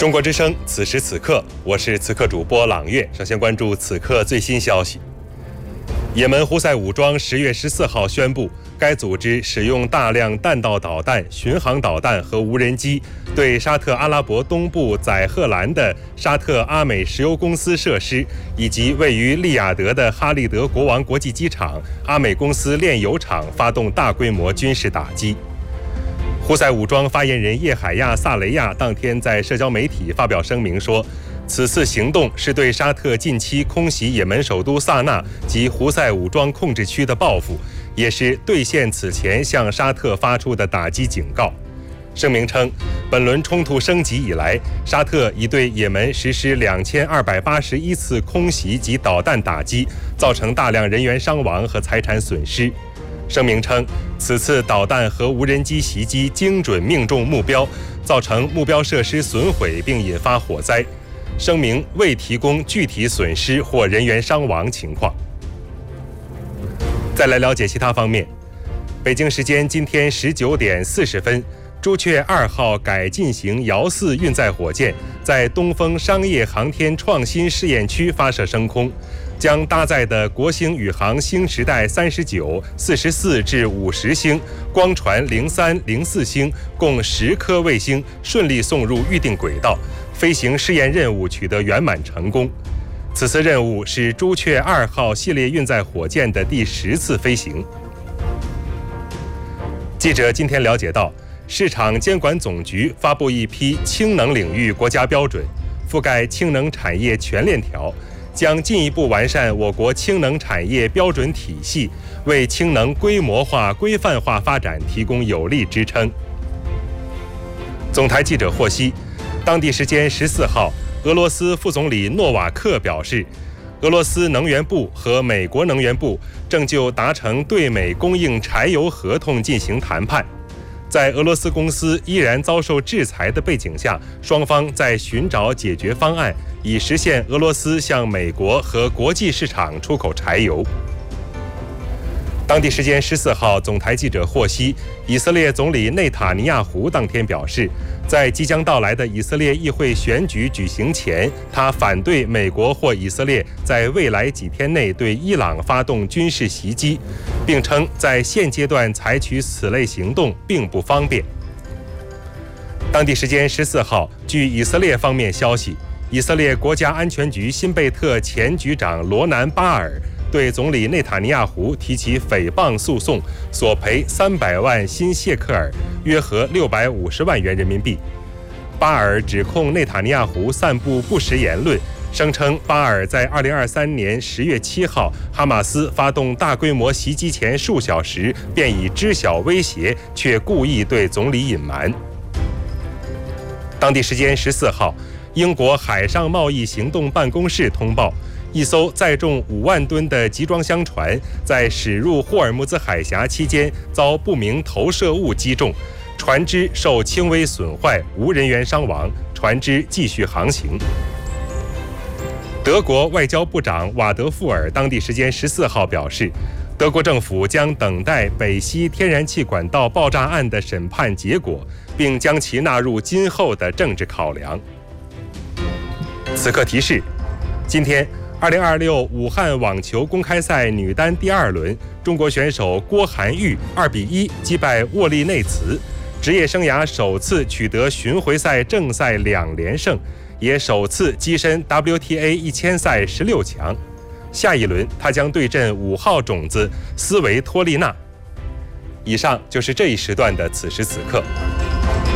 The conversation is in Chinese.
中国之声，此时此刻，我是此刻主播朗月。首先关注此刻最新消息。也门胡塞武装10月14号宣布，该组织使用大量弹道导弹、巡航导弹和无人机，对沙特阿拉伯东部载赫兰的沙特阿美石油公司设施，以及位于利雅得的哈利德国王国际机场、阿美公司炼油厂发动大规模军事打击。胡塞武装发言人叶海亚·萨雷亚当天在社交媒体发表声明说，此次行动是对沙特近期空袭也门首都萨那及胡塞武装控制区的报复，也是兑现此前向沙特发出的打击警告。声明称，本轮冲突升级以来，沙特已对也门实施2281次空袭及导弹打击，造成大量人员伤亡和财产损失。声明称，此次导弹和无人机袭击精准命中目标，造成目标设施损毁并引发火灾。声明未提供具体损失或人员伤亡情况。再来了解其他方面。北京时间今天19点40分，朱雀2号改进型遥4运载火箭在东风商业航天创新试验区发射升空，将搭载的国星宇航星时代39、44至50星、光传03、04星共10颗卫星顺利送入预定轨道，飞行试验任务取得圆满成功。此次任务是朱雀2号系列运载火箭的第10次飞行。记者今天了解到，市场监管总局发布一批氢能领域国家标准，覆盖氢能产业全链条，将进一步完善我国氢能产业标准体系，为氢能规模化、规范化发展提供有力支撑。总台记者获悉，当地时间14号，俄罗斯副总理诺瓦克表示，俄罗斯能源部和美国能源部正就达成对美供应柴油合同进行谈判。在俄罗斯公司依然遭受制裁的背景下，双方在寻找解决方案，以实现俄罗斯向美国和国际市场出口柴油。当地时间14号，总台记者获悉，以色列总理内塔尼亚胡当天表示，在即将到来的以色列议会选举举行前，他反对美国或以色列在未来几天内对伊朗发动军事袭击，并称在现阶段采取此类行动并不方便。当地时间14号，据以色列方面消息，以色列国家安全局辛贝特前局长罗南巴尔对总理内塔尼亚胡提起诽谤诉讼，索赔300万新谢克尔，约合650万元人民币。巴尔指控内塔尼亚胡散布不实言论，声称巴尔在2023年10月7号哈马斯发动大规模袭击前数小时便已知晓威胁，却故意对总理隐瞒。当地时间14号，英国海上贸易行动办公室通报，一艘载重5万吨的集装箱船在驶入霍尔木兹海峡期间遭不明投射物击中，船只受轻微损坏，无人员伤亡，船只继续航行。德国外交部长瓦德富尔当地时间14号表示，德国政府将等待北溪天然气管道爆炸案的审判结果，并将其纳入今后的政治考量。此刻提示，今天2026武汉网球公开赛女单第2轮，中国选手郭涵玉2比1击败沃利内茨，职业生涯首次取得巡回赛正赛2连胜，也首次跻身 WTA 1000赛16强。下一轮她将对阵5号种子斯维托利娜。以上就是这一时段的此时此刻。